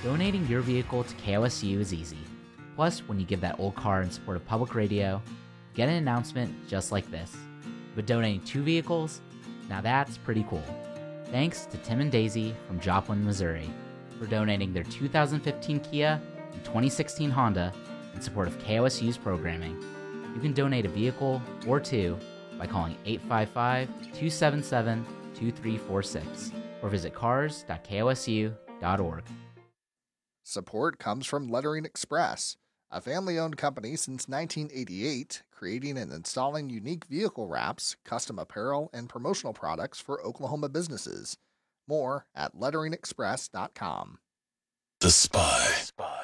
Donating your vehicle to KOSU is easy. Plus, when you give that old car in support of public radio, you get an announcement just like this. But donating 2 vehicles? Now that's pretty cool. Thanks to Tim and Daisy from Joplin, Missouri, for donating their 2015 Kia and 2016 Honda in support of KOSU's programming. You can donate a vehicle or 2 by calling 855-277-2346 or visit cars.kosu.org. Support comes from Lettering Express, a family-owned company since 1988, creating and installing unique vehicle wraps, custom apparel, and promotional products for Oklahoma businesses. More at letteringexpress.com. The Spy.